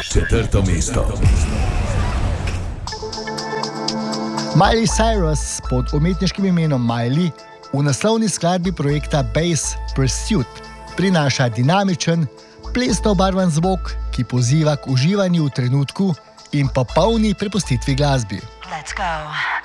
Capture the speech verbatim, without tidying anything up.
četrto mesto. Miley Cyrus pod umetniškim imenom Miley v naslovni skladbi projekta Bass Pursuit prinaša dinamičen, plesno obarvan zvok, ki poziva k uživanju v trenutku in popolni prepustitvi glasbi. Let's go.